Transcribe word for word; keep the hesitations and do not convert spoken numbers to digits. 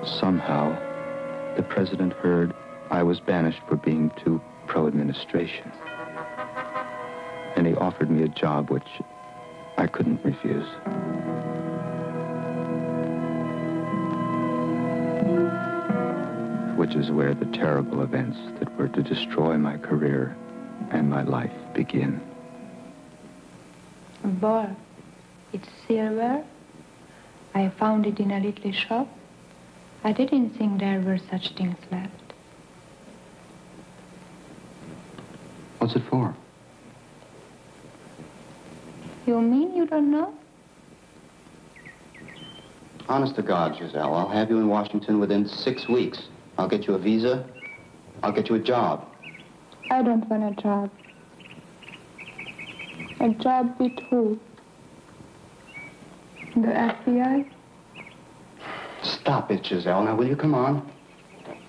Somehow, the president heard I was banished for being too pro-administration. And he offered me a job which I couldn't refuse. Which is where the terrible events that were to destroy my career and my life begin. Boy, it's silver. I found it in a little shop. I didn't think there were such things left. What's it for? You mean you don't know? Honest to God, Giselle, I'll have you in Washington within six weeks. I'll get you a visa. I'll get you a job. I don't want a job. A job with who? The F B I? Stop it, Giselle. Now, will you come on?